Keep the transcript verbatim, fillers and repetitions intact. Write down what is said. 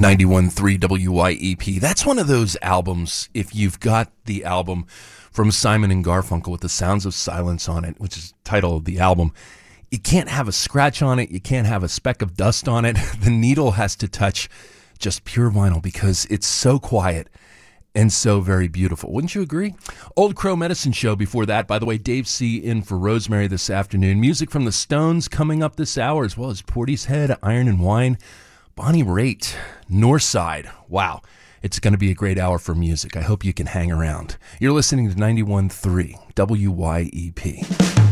ninety-one point three W Y E P. That's one of those albums, if you've got the album from Simon and Garfunkel with the Sounds of Silence on it, which is the title of the album, you can't have a scratch on it. You can't have a speck of dust on it. The needle has to touch just pure vinyl because it's so quiet and so very beautiful. Wouldn't you agree? Old Crow Medicine Show before that. By the way, Dave C. in for Rosemary this afternoon. Music from the Stones coming up this hour, as well as Portishead, Iron and Wine, Bonnie Raitt, Northside. Wow, it's going to be a great hour for music. I hope you can hang around. You're listening to ninety-one point three W Y E P.